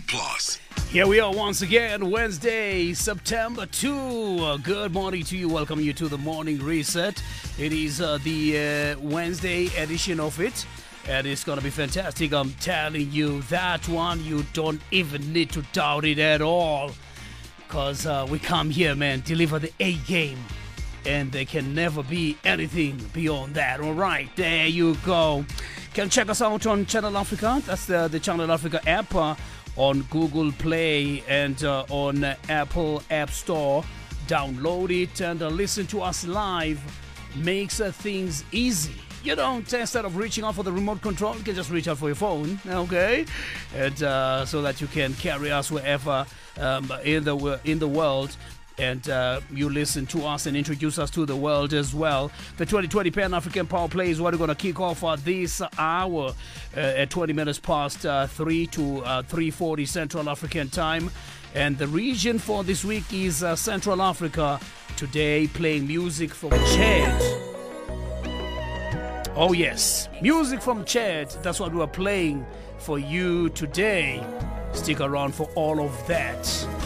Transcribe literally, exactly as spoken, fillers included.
Plus. Here we are once again, Wednesday, September second. Uh, good morning to you. Welcome you to the Morning Reset. It is uh, the uh, Wednesday edition of it, and it's going to be fantastic. I'm telling you, that one, you don't even need to doubt it at all. Because uh, we come here, man, deliver the A game. And there can never be anything beyond that. All right, there you go. Can check us out on Channel Africa. That's the, the Channel Africa app. Uh, on Google Play and uh, on uh, Apple App Store. Download it and uh, listen to us live. Makes uh, things easy. You don't, instead of reaching out for the remote control, you can just reach out for your phone, okay? And uh, so that you can carry us wherever um, in the in the world. And uh, you listen to us and introduce us to the world as well. The twenty twenty Pan African Power Play is what we're going to kick off uh, this hour uh, at twenty minutes past uh, three to uh, three forty Central African time. And the region for this week is uh, Central Africa. Today, playing music from Chad. Oh yes, music from Chad. That's what we're playing for you today. Stick around for all of that.